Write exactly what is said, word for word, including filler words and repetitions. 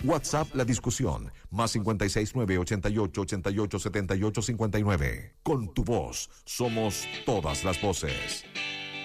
WhatsApp La Discusión, más cinco seis nueve, ochenta y ocho, ochenta y ocho, setenta y ocho, cincuenta y nueve. Con tu voz, somos todas las voces.